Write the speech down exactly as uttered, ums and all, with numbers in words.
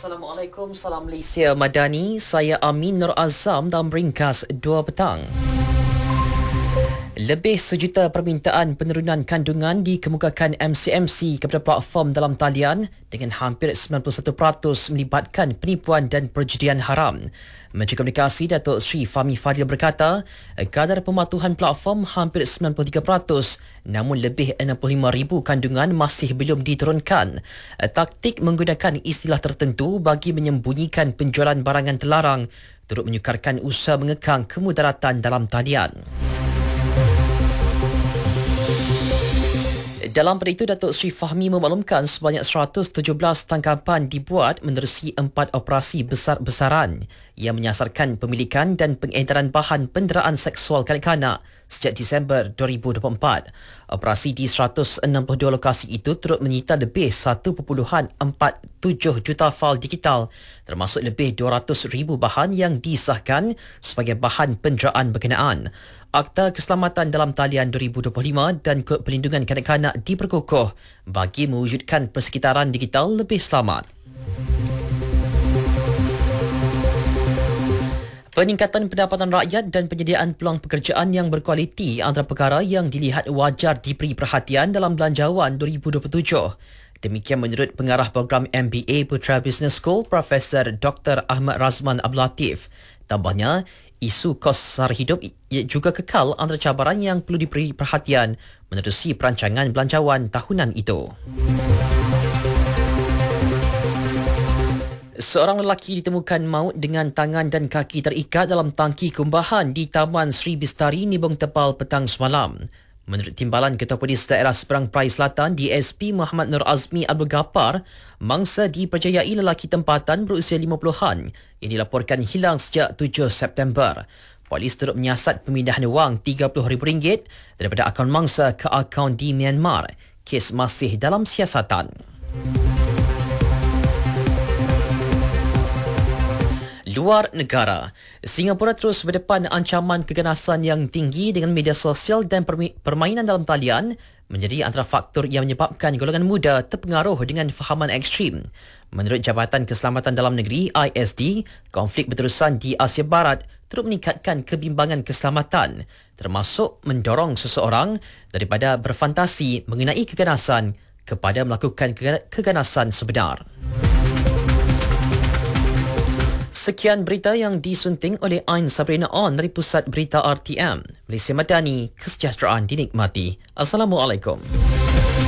Assalamualaikum, salam Malaysia Madani. Saya Amin Nur Azam dalam ringkas dua petang. Lebih sejuta permintaan penurunan kandungan dikemukakan M C M C kepada platform dalam talian dengan hampir sembilan puluh satu peratus melibatkan penipuan dan perjudian haram. Menteri Komunikasi Datuk Seri Fahmi Fadil berkata, kadar pematuhan platform hampir sembilan puluh tiga peratus namun lebih enam puluh lima ribu kandungan masih belum diturunkan. Taktik menggunakan istilah tertentu bagi menyembunyikan penjualan barangan terlarang turut menyukarkan usaha mengekang kemudaratan dalam talian. Dalam pada itu, Datuk Seri Fahmi memaklumkan sebanyak seratus tujuh belas tangkapan dibuat menerusi empat operasi besar-besaran yang menyasarkan pemilikan dan pengedaran bahan penderaan seksual kanak-kanak sejak Disember dua ribu dua puluh empat. Operasi di seratus enam puluh dua lokasi itu turut menyita lebih satu perpuluhan empat tujuh juta fail digital termasuk lebih dua ratus ribu bahan yang disahkan sebagai bahan penderaan berkenaan. Akta Keselamatan dalam Talian dua ribu dua puluh lima dan Kod Perlindungan Kanak-kanak diperkukuh bagi mewujudkan persekitaran digital lebih selamat. Peningkatan pendapatan rakyat dan penyediaan peluang pekerjaan yang berkualiti antara perkara yang dilihat wajar diberi perhatian dalam Belanjawan dua ribu dua puluh tujuh. Demikian menurut pengarah program M B A Putra Business School, Profesor Doktor Ahmad Razman Abdul Latif. Tambahnya, isu kos sara hidup juga kekal antara cabaran yang perlu diberi perhatian menerusi perancangan belanjawan tahunan itu. Seorang lelaki ditemukan maut dengan tangan dan kaki terikat dalam tangki kumbahan di Taman Sri Bistari, Nibong Tepal petang semalam. Menurut Timbalan Ketua Polis Daerah Seberang Perai Selatan D S P Muhammad Nur Azmi Abdul Ghaffar, mangsa dipercayai lelaki tempatan berusia lima puluhan yang dilaporkan hilang sejak tujuh September. Polis turut menyiasat pemindahan wang tiga puluh ribu ringgit daripada akaun mangsa ke akaun di Myanmar. Kes masih dalam siasatan. Luar negara, Singapura terus berdepan ancaman keganasan yang tinggi dengan media sosial dan permainan dalam talian menjadi antara faktor yang menyebabkan golongan muda terpengaruh dengan fahaman ekstrim. Menurut Jabatan Keselamatan Dalam Negeri I S D, konflik berterusan di Asia Barat turut meningkatkan kebimbangan keselamatan termasuk mendorong seseorang daripada berfantasi mengenai keganasan kepada melakukan keganasan sebenar. Sekian berita yang disunting oleh Ain Sabrina On dari Pusat Berita R T M. Malaysia Madani, kesejahteraan dinikmati. Assalamualaikum.